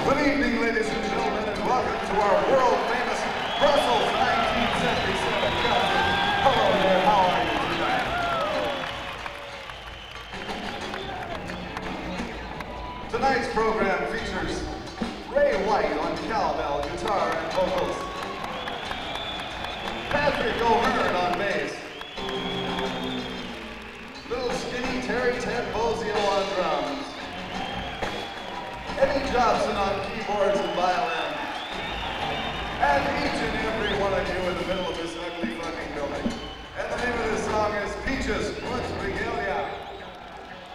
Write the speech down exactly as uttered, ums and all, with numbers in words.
Good evening, ladies and gentlemen, and welcome to our world-famous Brussels nineteenth century Cinema Concert. Hello there, how are you tonight? Tonight's program features Ray White on cowbell, guitar, and vocals, Patrick O'Hearn on bass, little skinny Terry Ted Bozio on drums, Eddie Jobson on keyboard,